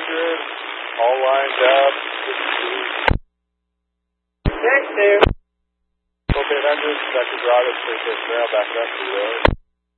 100, all lined up. Next 2. Okay, 900, Dr. Grotto, 26, now back up to the road.